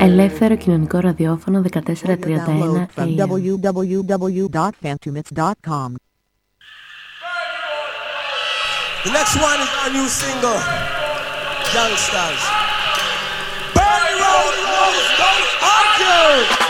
Ελεύθερο κοινωνικό ραδιόφωνο 1431 AM. www.phantomits.com. The next one is our new single, Youngsters. Burn Rose, don't argue!